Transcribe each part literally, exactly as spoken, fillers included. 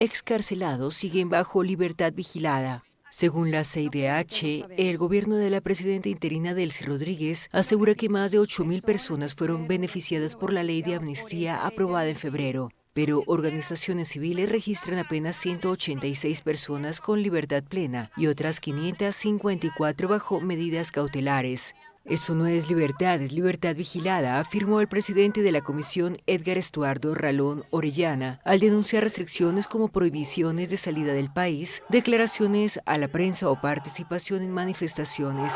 excarcelados siguen bajo libertad vigilada. Según la C I D H, el gobierno de la presidenta interina Delcy Rodríguez asegura que más de ocho mil personas fueron beneficiadas por la ley de amnistía aprobada en febrero, pero organizaciones civiles registran apenas ciento ochenta y seis personas con libertad plena y otras quinientas cincuenta y cuatro bajo medidas cautelares. Eso no es libertad, es libertad vigilada, afirmó el presidente de la comisión, Edgar Estuardo Ralón Orellana, al denunciar restricciones como prohibiciones de salida del país, declaraciones a la prensa o participación en manifestaciones.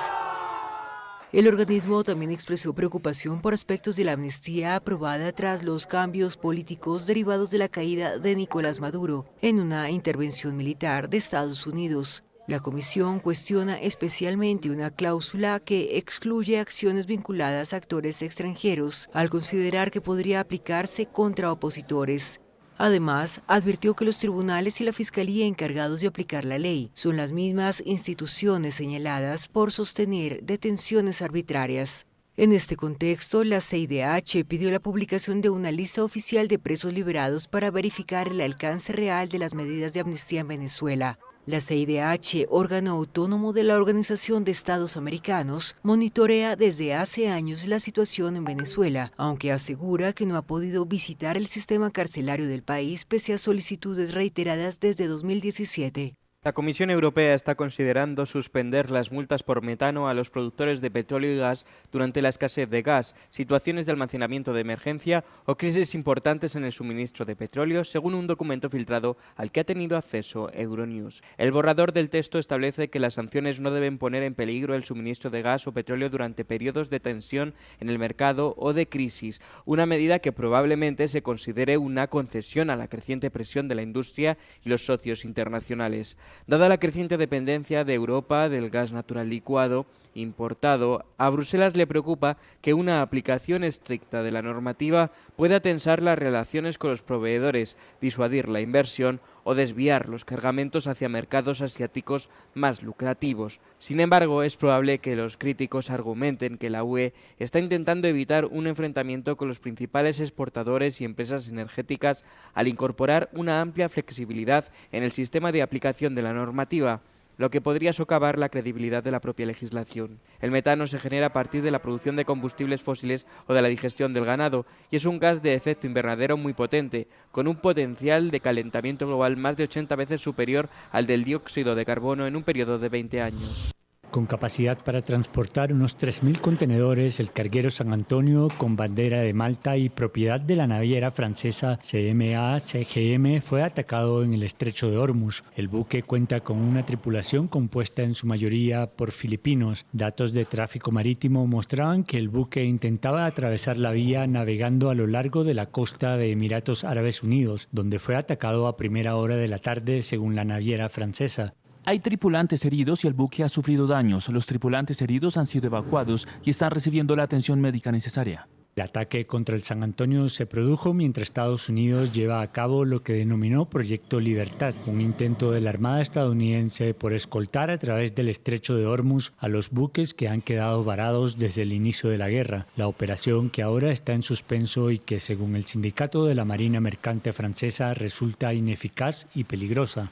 El organismo también expresó preocupación por aspectos de la amnistía aprobada tras los cambios políticos derivados de la caída de Nicolás Maduro en una intervención militar de Estados Unidos. La comisión cuestiona especialmente una cláusula que excluye acciones vinculadas a actores extranjeros, al considerar que podría aplicarse contra opositores. Además, advirtió que los tribunales y la Fiscalía encargados de aplicar la ley son las mismas instituciones señaladas por sostener detenciones arbitrarias. En este contexto, la C I D H pidió la publicación de una lista oficial de presos liberados para verificar el alcance real de las medidas de amnistía en Venezuela. La C I D H, órgano autónomo de la Organización de Estados Americanos, monitorea desde hace años la situación en Venezuela, aunque asegura que no ha podido visitar el sistema carcelario del país pese a solicitudes reiteradas desde dos mil diecisiete. La Comisión Europea está considerando suspender las multas por metano a los productores de petróleo y gas durante la escasez de gas, situaciones de almacenamiento de emergencia o crisis importantes en el suministro de petróleo, según un documento filtrado al que ha tenido acceso Euronews. El borrador del texto establece que las sanciones no deben poner en peligro el suministro de gas o petróleo durante periodos de tensión en el mercado o de crisis, una medida que probablemente se considere una concesión a la creciente presión de la industria y los socios internacionales. Dada la creciente dependencia de Europa del gas natural licuado importado, a Bruselas le preocupa que una aplicación estricta de la normativa pueda tensar las relaciones con los proveedores, disuadir la inversión o desviar los cargamentos hacia mercados asiáticos más lucrativos. Sin embargo, es probable que los críticos argumenten que la U E está intentando evitar un enfrentamiento con los principales exportadores y empresas energéticas al incorporar una amplia flexibilidad en el sistema de aplicación de la normativa, lo que podría socavar la credibilidad de la propia legislación. El metano se genera a partir de la producción de combustibles fósiles o de la digestión del ganado y es un gas de efecto invernadero muy potente, con un potencial de calentamiento global más de ochenta veces superior al del dióxido de carbono en un periodo de veinte años. Con capacidad para transportar unos tres mil contenedores, el carguero San Antonio, con bandera de Malta y propiedad de la naviera francesa C M A C G M, fue atacado en el estrecho de Hormuz. El buque cuenta con una tripulación compuesta en su mayoría por filipinos. Datos de tráfico marítimo mostraban que el buque intentaba atravesar la vía navegando a lo largo de la costa de Emiratos Árabes Unidos, donde fue atacado a primera hora de la tarde, según la naviera francesa. Hay tripulantes heridos y el buque ha sufrido daños. Los tripulantes heridos han sido evacuados y están recibiendo la atención médica necesaria. El ataque contra el San Antonio se produjo mientras Estados Unidos lleva a cabo lo que denominó Proyecto Libertad, un intento de la Armada estadounidense por escoltar a través del estrecho de Hormuz a los buques que han quedado varados desde el inicio de la guerra. La operación, que ahora está en suspenso y que, según el sindicato de la Marina Mercante francesa, resulta ineficaz y peligrosa.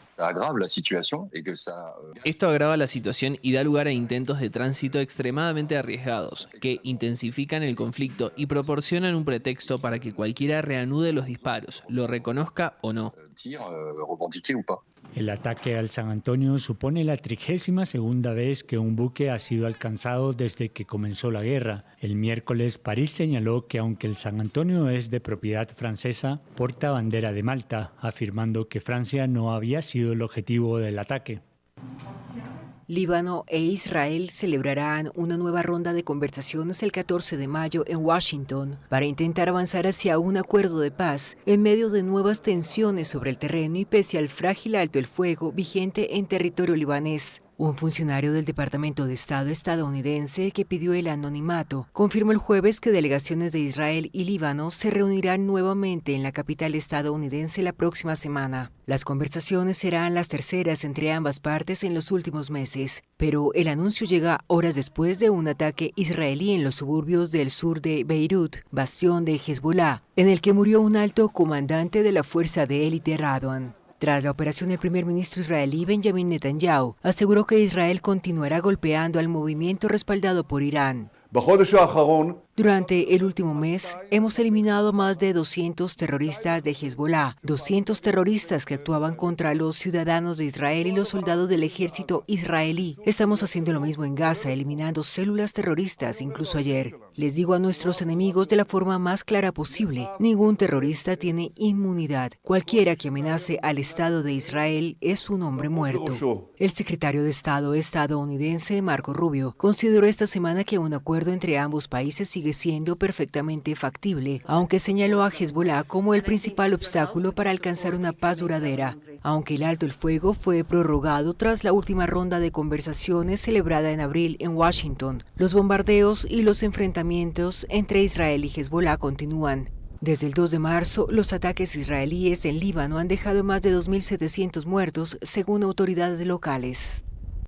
Esto agrava la situación y da lugar a intentos de tránsito extremadamente arriesgados, que intensifican el conflicto y proporcionan un pretexto para que cualquiera reanude los disparos, lo reconozca o no. El ataque al San Antonio supone la trigésima segunda vez que un buque ha sido alcanzado desde que comenzó la guerra. El miércoles, París señaló que aunque el San Antonio es de propiedad francesa, porta bandera de Malta, afirmando que Francia no había sido el objetivo del ataque. Líbano e Israel celebrarán una nueva ronda de conversaciones el catorce de mayo en Washington para intentar avanzar hacia un acuerdo de paz en medio de nuevas tensiones sobre el terreno y pese al frágil alto el fuego vigente en territorio libanés. Un funcionario del Departamento de Estado estadounidense que pidió el anonimato confirmó el jueves que delegaciones de Israel y Líbano se reunirán nuevamente en la capital estadounidense la próxima semana. Las conversaciones serán las terceras entre ambas partes en los últimos meses, pero el anuncio llega horas después de un ataque israelí en los suburbios del sur de Beirut, bastión de Hezbollah, en el que murió un alto comandante de la fuerza de élite Radwan. Tras la operación, el primer ministro israelí Benjamin Netanyahu aseguró que Israel continuará golpeando al movimiento respaldado por Irán. Durante el último mes, hemos eliminado a más de doscientos terroristas de Hezbollah, doscientos terroristas que actuaban contra los ciudadanos de Israel y los soldados del ejército israelí. Estamos haciendo lo mismo en Gaza, eliminando células terroristas, incluso ayer. Les digo a nuestros enemigos de la forma más clara posible, ningún terrorista tiene inmunidad. Cualquiera que amenace al Estado de Israel es un hombre muerto. El secretario de Estado estadounidense, Marco Rubio, consideró esta semana que un acuerdo entre ambos países sigue siendo perfectamente factible, aunque señaló a Hezbollah como el principal obstáculo para alcanzar una paz duradera. Aunque el alto el fuego fue prorrogado tras la última ronda de conversaciones celebrada en abril en Washington, los bombardeos y los enfrentamientos entre Israel y Hezbollah continúan. Desde el dos de marzo, los ataques israelíes en Líbano han dejado más de dos mil setecientos muertos, según autoridades locales.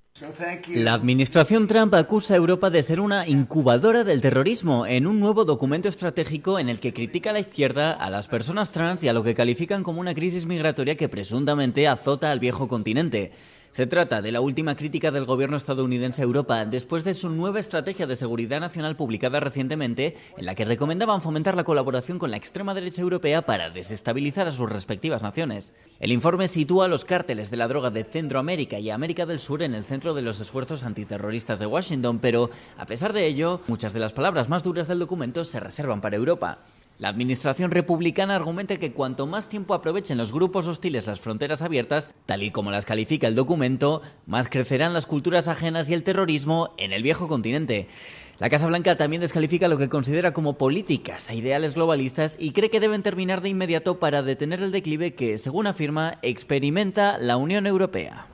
La administración Trump acusa a Europa de ser una incubadora del terrorismo en un nuevo documento estratégico en el que critica a la izquierda, a las personas trans y a lo que califican como una crisis migratoria que presuntamente azota al viejo continente. Se trata de la última crítica del gobierno estadounidense a Europa después de su nueva estrategia de seguridad nacional publicada recientemente, en la que recomendaban fomentar la colaboración con la extrema derecha europea para desestabilizar a sus respectivas naciones. El informe sitúa a los cárteles de la droga de Centroamérica y América del Sur en el centro de los esfuerzos antiterroristas de Washington, pero, a pesar de ello, muchas de las palabras más duras del documento se reservan para Europa. La administración republicana argumenta que cuanto más tiempo aprovechen los grupos hostiles las fronteras abiertas, tal y como las califica el documento, más crecerán las culturas ajenas y el terrorismo en el viejo continente. La Casa Blanca también descalifica lo que considera como políticas e ideales globalistas y cree que deben terminar de inmediato para detener el declive que, según afirma, experimenta la Unión Europea.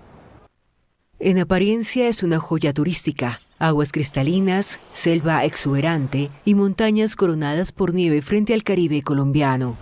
En apariencia es una joya turística. Aguas cristalinas, selva exuberante y montañas coronadas por nieve frente al Caribe colombiano.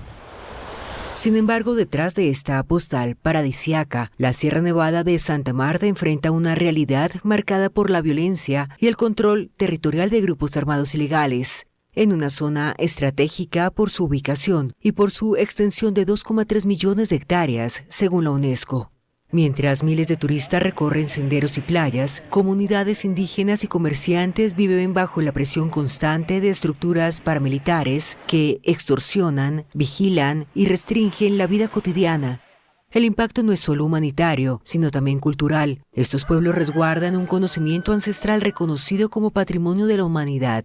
Sin embargo, detrás de esta postal paradisiaca, la Sierra Nevada de Santa Marta enfrenta una realidad marcada por la violencia y el control territorial de grupos armados ilegales. En una zona estratégica por su ubicación y por su extensión de dos coma tres millones de hectáreas, según la UNESCO. Mientras miles de turistas recorren senderos y playas, comunidades indígenas y comerciantes viven bajo la presión constante de estructuras paramilitares que extorsionan, vigilan y restringen la vida cotidiana. El impacto no es solo humanitario, sino también cultural. Estos pueblos resguardan un conocimiento ancestral reconocido como patrimonio de la humanidad.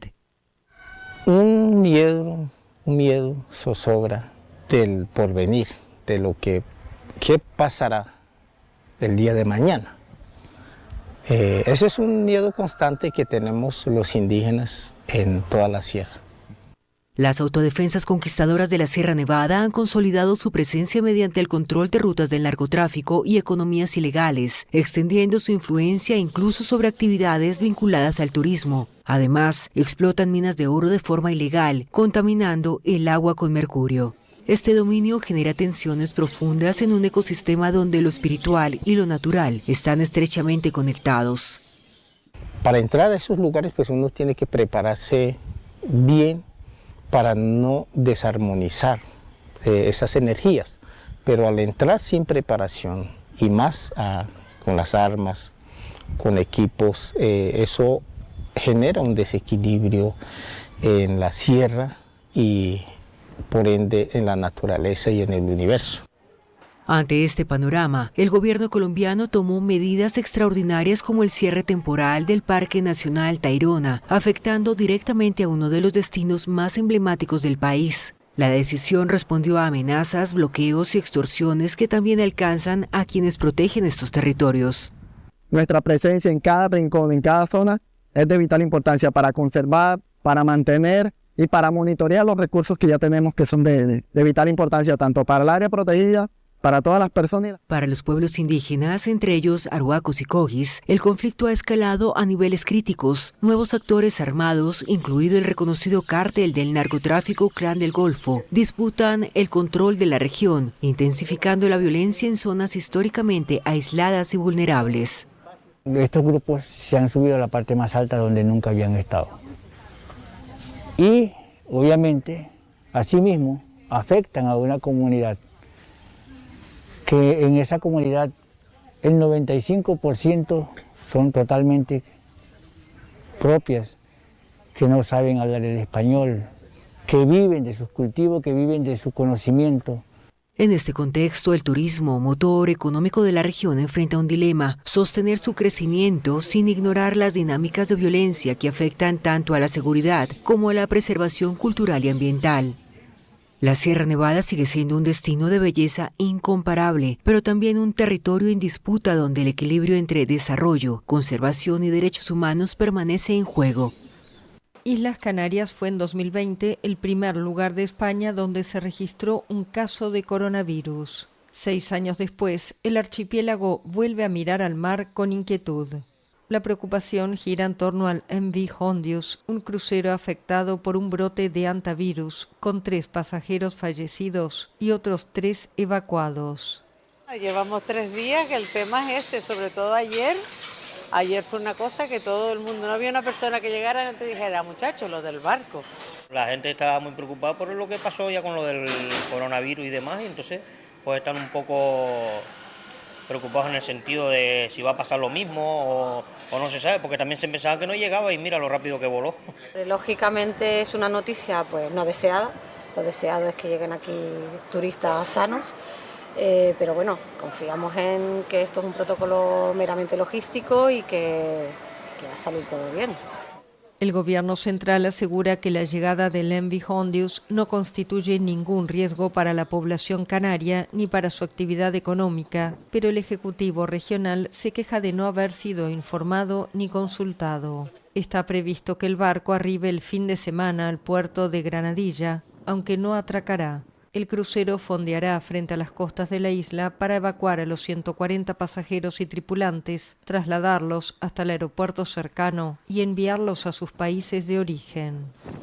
Un miedo, un miedo zozobra del porvenir, de lo que qué pasará el día de mañana. Eh, ese es un miedo constante que tenemos los indígenas en toda la sierra. Las autodefensas conquistadoras de la Sierra Nevada han consolidado su presencia mediante el control de rutas del narcotráfico y economías ilegales, extendiendo su influencia incluso sobre actividades vinculadas al turismo. Además, explotan minas de oro de forma ilegal, contaminando el agua con mercurio. Este dominio genera tensiones profundas en un ecosistema donde lo espiritual y lo natural están estrechamente conectados. Para entrar a esos lugares, pues uno tiene que prepararse bien para no desarmonizar eh, esas energías. Pero al entrar sin preparación y más ah, con las armas, con equipos, eh, eso genera un desequilibrio en la sierra y por ende en la naturaleza y en el universo. Ante este panorama, el gobierno colombiano tomó medidas extraordinarias como el cierre temporal del Parque Nacional Tayrona, afectando directamente a uno de los destinos más emblemáticos del país. La decisión respondió a amenazas, bloqueos y extorsiones que también alcanzan a quienes protegen estos territorios. Nuestra presencia en cada rincón, en cada zona, es de vital importancia para conservar, para mantener y para monitorear los recursos que ya tenemos, que son de, de, de vital importancia tanto para el área protegida, para todas las personas. Para los pueblos indígenas, entre ellos arhuacos y cogis, el conflicto ha escalado a niveles críticos. Nuevos actores armados, incluido el reconocido cártel del narcotráfico Clan del Golfo, disputan el control de la región, intensificando la violencia en zonas históricamente aisladas y vulnerables. Estos grupos se han subido a la parte más alta donde nunca habían estado. Y obviamente, asimismo, afectan a una comunidad que en esa comunidad el noventa y cinco por ciento son totalmente propias, que no saben hablar el español, que viven de sus cultivos, que viven de su conocimiento. En este contexto, el turismo, motor económico de la región, enfrenta un dilema: sostener su crecimiento sin ignorar las dinámicas de violencia que afectan tanto a la seguridad como a la preservación cultural y ambiental. La Sierra Nevada sigue siendo un destino de belleza incomparable, pero también un territorio en disputa donde el equilibrio entre desarrollo, conservación y derechos humanos permanece en juego. Islas Canarias fue en dos mil veinte el primer lugar de España donde se registró un caso de coronavirus. Seis años después, el archipiélago vuelve a mirar al mar con inquietud. La preocupación gira en torno al M V Hondius, un crucero afectado por un brote de hantavirus, con tres pasajeros fallecidos y otros tres evacuados. Llevamos tres días, que el tema es ese, sobre todo ayer. Ayer fue una cosa que todo el mundo, no había una persona que llegara y no te dijera, muchachos, lo del barco. La gente estaba muy preocupada por lo que pasó ya con lo del coronavirus y demás, y entonces pues están un poco preocupados en el sentido de si va a pasar lo mismo o, o no se sabe, porque también se pensaba que no llegaba y mira lo rápido que voló. Lógicamente es una noticia pues no deseada, lo deseado es que lleguen aquí turistas sanos. Eh, pero bueno, confiamos en que esto es un protocolo meramente logístico y que, y que va a salir todo bien. El gobierno central asegura que la llegada del M V Hondius no constituye ningún riesgo para la población canaria ni para su actividad económica, pero el Ejecutivo regional se queja de no haber sido informado ni consultado. Está previsto que el barco arribe el fin de semana al puerto de Granadilla, aunque no atracará. El crucero fondeará frente a las costas de la isla para evacuar a los ciento cuarenta pasajeros y tripulantes, trasladarlos hasta el aeropuerto cercano y enviarlos a sus países de origen.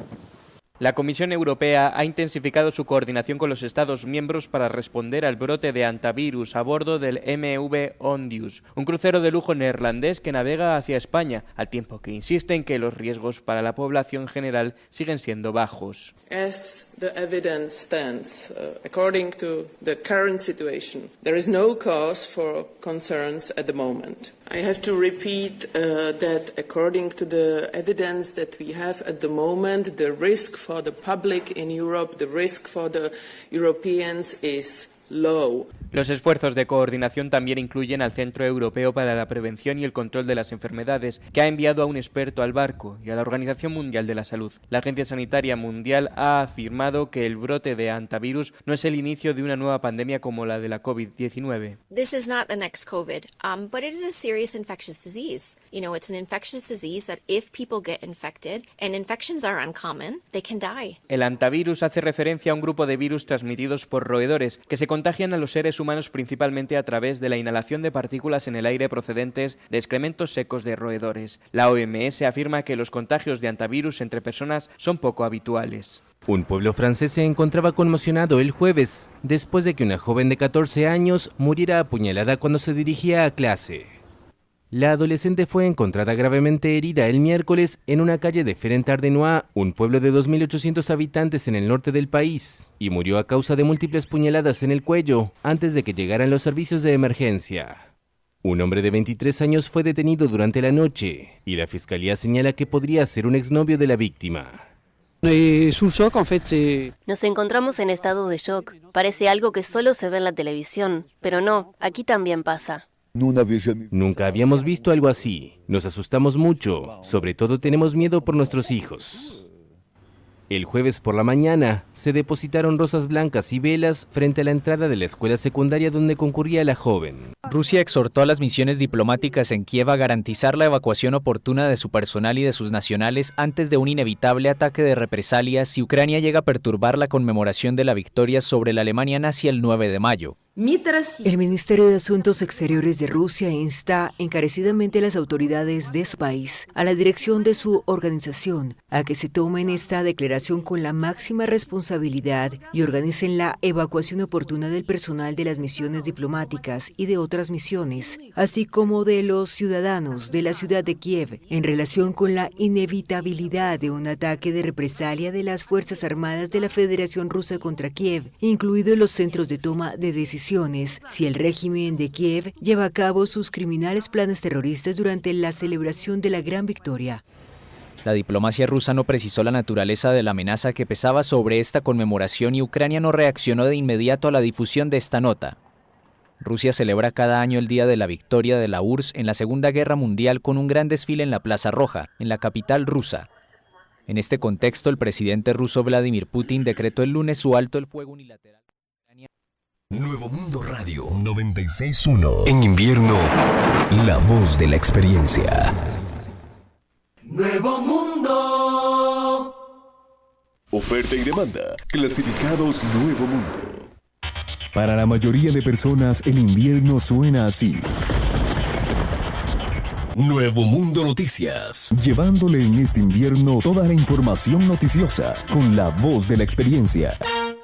La Comisión Europea ha intensificado su coordinación con los Estados miembros para responder al brote de hantavirus a bordo del M V Hondius, un crucero de lujo neerlandés que navega hacia España, al tiempo que insiste en que los riesgos para la población general siguen siendo bajos. As the evidence stands, uh, according to the current situation, there is no cause for concerns at the moment. I have to repeat uh, that according to the evidence that we have at the moment, the risk for the public in Europe, the risk for the Europeans is low. Los esfuerzos de coordinación también incluyen al Centro Europeo para la Prevención y el Control de las Enfermedades, que ha enviado a un experto al barco, y a la Organización Mundial de la Salud. La Agencia Sanitaria Mundial ha afirmado que el brote de hantavirus no es el inicio de una nueva pandemia como la de la COVID diecinueve. This is not the next COVID, um, but it is a serious infectious disease. You know, it's an infectious disease that if people get infected, and infections are uncommon, they can die. El hantavirus hace referencia a un grupo de virus transmitidos por roedores que se contagian a los seres humanos humanos principalmente a través de la inhalación de partículas en el aire procedentes de excrementos secos de roedores. La O M S afirma que los contagios de hantavirus entre personas son poco habituales. Un pueblo francés se encontraba conmocionado el jueves, después de que una joven de catorce años muriera apuñalada cuando se dirigía a clase. La adolescente fue encontrada gravemente herida el miércoles en una calle de Ferentardenois, un pueblo de dos mil ochocientos habitantes en el norte del país, y murió a causa de múltiples puñaladas en el cuello antes de que llegaran los servicios de emergencia. Un hombre de veintitrés años fue detenido durante la noche, y la fiscalía señala que podría ser un exnovio de la víctima. Nos encontramos en estado de shock. Parece algo que solo se ve en la televisión, pero no, aquí también pasa. Nunca habíamos visto algo así. Nos asustamos mucho. Sobre todo tenemos miedo por nuestros hijos. El jueves por la mañana se depositaron rosas blancas y velas frente a la entrada de la escuela secundaria donde concurría la joven. Rusia exhortó a las misiones diplomáticas en Kiev a garantizar la evacuación oportuna de su personal y de sus nacionales antes de un inevitable ataque de represalias si Ucrania llega a perturbar la conmemoración de la victoria sobre la Alemania nazi el nueve de mayo. El Ministerio de Asuntos Exteriores de Rusia insta encarecidamente a las autoridades de su país, a la dirección de su organización, a que se tomen esta declaración con la máxima responsabilidad y organicen la evacuación oportuna del personal de las misiones diplomáticas y de otras misiones, así como de los ciudadanos de la ciudad de Kiev, en relación con la inevitabilidad de un ataque de represalia de las Fuerzas Armadas de la Federación Rusa contra Kiev, incluidos los centros de toma de decisiones repercusiones si el régimen de Kiev lleva a cabo sus criminales planes terroristas durante la celebración de la gran victoria. La diplomacia rusa no precisó la naturaleza de la amenaza que pesaba sobre esta conmemoración y Ucrania no reaccionó de inmediato a la difusión de esta nota. Rusia celebra cada año el Día de la Victoria de la U R S S en la Segunda Guerra Mundial con un gran desfile en la Plaza Roja, en la capital rusa. En este contexto, el presidente ruso Vladimir Putin decretó el lunes su alto el fuego unilateral. Nuevo Mundo Radio noventa y seis punto uno. En invierno, la voz de la experiencia. Nuevo Mundo. Oferta y demanda. Clasificados Nuevo Mundo. Para la mayoría de personas, el invierno suena así. Nuevo Mundo Noticias. Llevándole en este invierno toda la información noticiosa con la voz de la experiencia.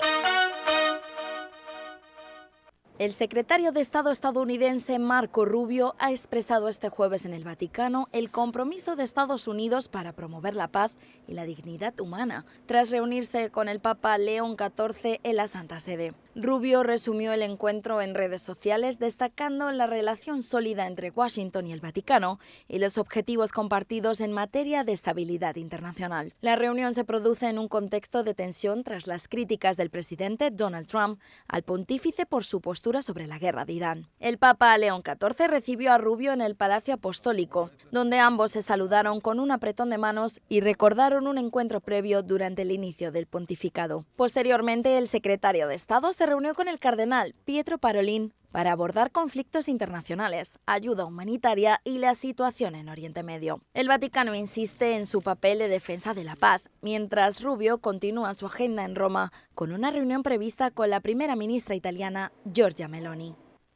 El secretario de Estado estadounidense Marco Rubio ha expresado este jueves en el Vaticano el compromiso de Estados Unidos para promover la paz y la dignidad humana, tras reunirse con el Papa León catorce en la Santa Sede. Rubio resumió el encuentro en redes sociales destacando la relación sólida entre Washington y el Vaticano y los objetivos compartidos en materia de estabilidad internacional. La reunión se produce en un contexto de tensión tras las críticas del presidente Donald Trump al pontífice por su postura sobre la guerra de Irán. El Papa León catorce recibió a Rubio en el Palacio Apostólico, donde ambos se saludaron con un apretón de manos y recordaron un encuentro previo durante el inicio del pontificado. Posteriormente, el secretario de Estado se reunió con el cardenal Pietro Parolin para abordar conflictos internacionales, ayuda humanitaria y la situación en Oriente Medio. El Vaticano insiste en su papel de defensa de la paz, mientras Rubio continúa su agenda en Roma con una reunión prevista con la primera ministra italiana Giorgia Meloni.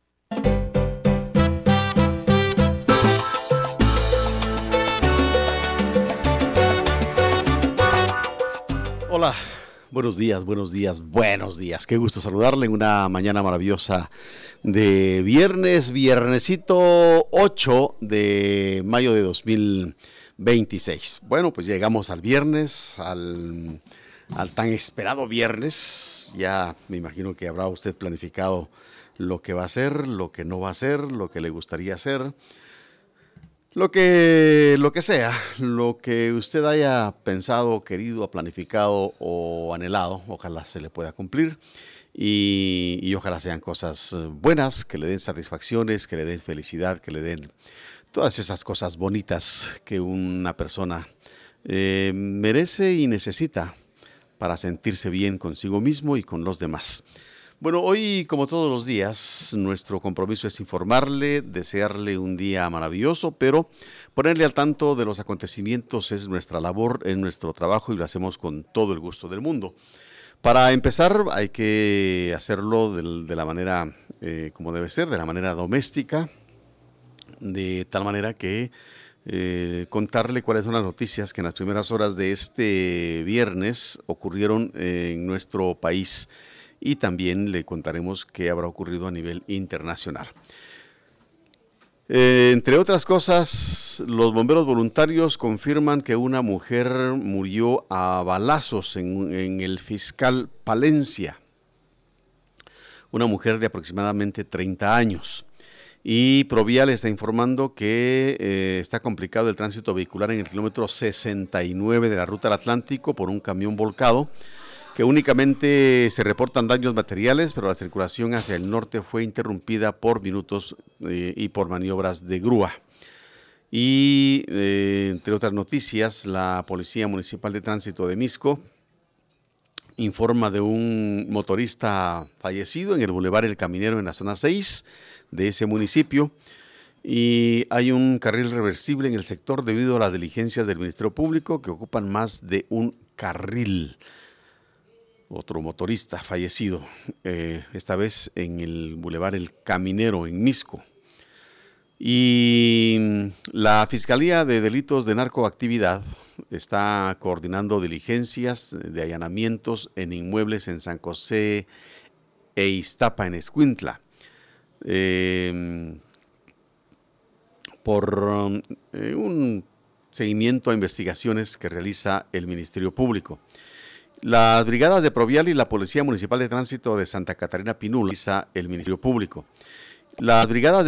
Hola. Buenos días, buenos días, buenos días. Qué gusto saludarle en una mañana maravillosa de viernes, viernesito ocho de mayo de dos mil veintiséis. Bueno, pues llegamos al viernes, al, al tan esperado viernes. Ya me imagino que habrá usted planificado lo que va a hacer, lo que no va a hacer, lo que le gustaría hacer. Lo que, lo que sea, lo que usted haya pensado, querido, planificado o anhelado, ojalá se le pueda cumplir y, y ojalá sean cosas buenas, que le den satisfacciones, que le den felicidad, que le den todas esas cosas bonitas que una persona eh, merece y necesita para sentirse bien consigo mismo y con los demás. Bueno, hoy, como todos los días, nuestro compromiso es informarle, desearle un día maravilloso, pero ponerle al tanto de los acontecimientos es nuestra labor, es nuestro trabajo y lo hacemos con todo el gusto del mundo. Para empezar, hay que hacerlo de, de la manera eh, como debe ser, de la manera doméstica, de tal manera que eh, contarle cuáles son las noticias que en las primeras horas de este viernes ocurrieron eh, en nuestro país. Y también le contaremos qué habrá ocurrido a nivel internacional. Eh, entre otras cosas, los bomberos voluntarios confirman que una mujer murió a balazos en, en el Fiscal Palencia. Una mujer de aproximadamente treinta años. Y Provial está informando que eh, está complicado el tránsito vehicular en el kilómetro sesenta y nueve de la ruta al Atlántico por un camión volcado, que únicamente se reportan daños materiales, pero la circulación hacia el norte fue interrumpida por minutos eh, y por maniobras de grúa. Y, eh, entre otras noticias, la Policía Municipal de Tránsito de Misco informa de un motorista fallecido en el Boulevard El Caminero en la zona seis de ese municipio. Y hay un carril reversible en el sector debido a las diligencias del Ministerio Público que ocupan más de un carril. Otro motorista fallecido, eh, esta vez en el Boulevard El Caminero, en Misco. Y la Fiscalía de Delitos de Narcoactividad está coordinando diligencias de allanamientos en inmuebles en San José e Iztapa, en Escuintla, eh, por eh, un seguimiento a investigaciones que realiza el Ministerio Público. Las brigadas de Provial y la Policía Municipal de Tránsito de Santa Catarina Pinula, el Ministerio Público. Las brigadas de